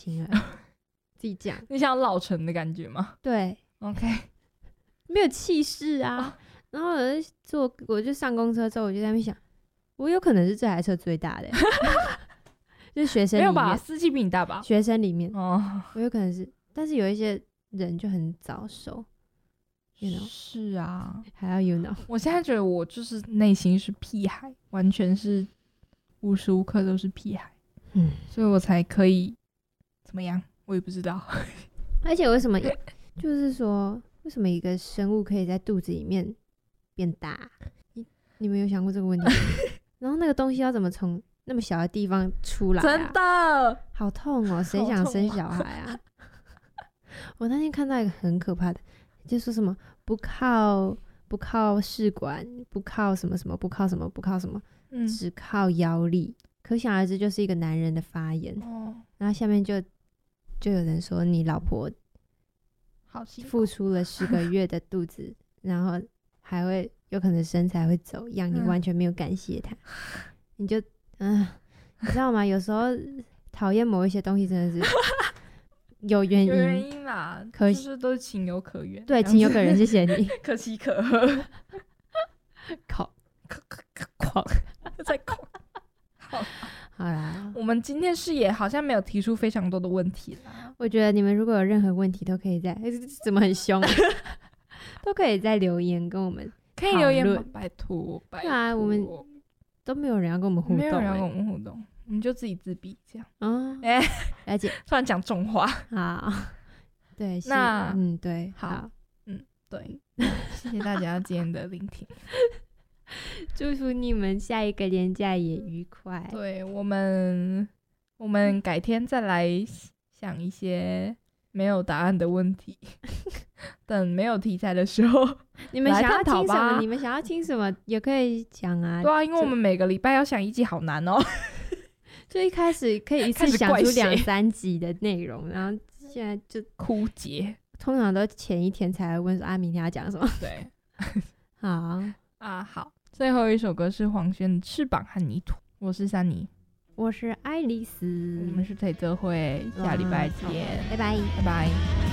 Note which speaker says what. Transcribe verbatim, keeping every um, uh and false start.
Speaker 1: 轻儿自己讲。
Speaker 2: 你想老成的感觉吗？
Speaker 1: 对
Speaker 2: OK，
Speaker 1: 没有气势啊、哦、然后我就坐我就上公车之后我就在那边想，我有可能是这台车最大的就是学生里面，
Speaker 2: 没有吧，司机比你大吧，
Speaker 1: 学生里面、
Speaker 2: 哦、
Speaker 1: 我有可能是，但是有一些人就很早熟 you know?
Speaker 2: 是啊，
Speaker 1: 还要 you know，
Speaker 2: 我现在觉得我就是内心是屁孩，完全是无时无刻都是屁孩，嗯，所以我才可以怎么样，我也不知道。
Speaker 1: 而且为什么就是说为什么一个生物可以在肚子里面变大？你你们有想过这个问题吗？然后那个东西要怎么从那么小的地方出来、啊？
Speaker 2: 真的
Speaker 1: 好痛哦！谁想生小孩啊？我那天看到一个很可怕的，就说什么不靠不靠试管，不靠什么什么，不靠什么不靠什么，嗯、只靠腰力。可想而知，就是一个男人的发言。哦、然后下面就就有人说，你老婆付出了十个月的肚子，然后还会有可能身材会走样，你完全没有感谢他，嗯、你就嗯、呃，你知道吗？有时候讨厌某一些东西真的是有原因，
Speaker 2: 有原因啦，可就是都是情有可原。
Speaker 1: 对，情有可原，谢谢你。
Speaker 2: 可喜可贺，
Speaker 1: 靠，
Speaker 2: 狂在狂。好，
Speaker 1: 好啦，
Speaker 2: 我们今天视野好像没有提出非常多的问题啦。
Speaker 1: 我觉得你们如果有任何问题，都可以在怎么很凶、啊，都可以在留言跟我们
Speaker 2: 可以留言吗？拜托，拜托。
Speaker 1: 啊，我们都没有人要跟我们互动、欸，
Speaker 2: 没有人要跟我们互动，我们就自己自闭这样。
Speaker 1: 嗯，哎、欸，了解。
Speaker 2: 突然讲重话，
Speaker 1: 好，对，
Speaker 2: 那
Speaker 1: 嗯，对，
Speaker 2: 好，
Speaker 1: 好
Speaker 2: 嗯，对，谢谢大家今天的聆听。
Speaker 1: 祝福你们下一个连假也愉快。
Speaker 2: 对，我们我们改天再来想一些没有答案的问题等没有题材的时候
Speaker 1: 你们想要听什么你们想要听什么也可以讲啊。
Speaker 2: 对啊，因为我们每个礼拜要想一集好难哦
Speaker 1: 就一开始可以一次想出两三集的内容，然后现在就
Speaker 2: 枯竭，
Speaker 1: 通常都前一天才会问说啊明天要讲什么。
Speaker 2: 对
Speaker 1: 好
Speaker 2: 啊，好，最后一首歌是黄轩的《翅膀和泥土》。我是珊妮，
Speaker 1: 我是爱丽丝，
Speaker 2: 我们是腿泽会，下礼拜见，
Speaker 1: 拜拜，
Speaker 2: 拜拜。